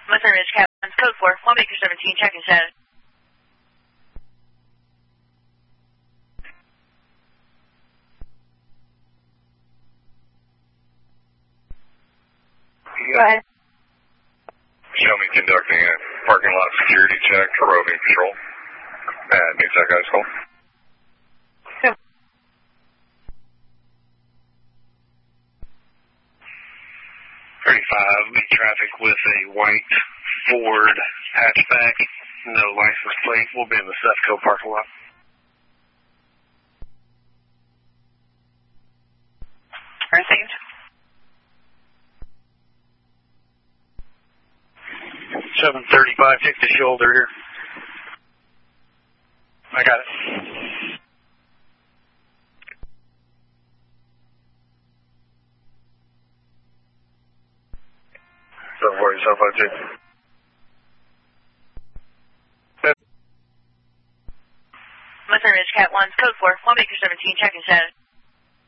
Western Ridge Cat 1, code 4, 1 Baker 17, check and status. Go ahead. Show me conducting a parking lot security check for roving patrol at New Tech High School. Go. 35, lead traffic with a white Ford hatchback, no license plate. We'll be in the Sefco parking lot. Received. 735, take the shoulder here. I got it. So 4752. Western Ridge Cat 1, code 4, 1 Baker 17, check and status.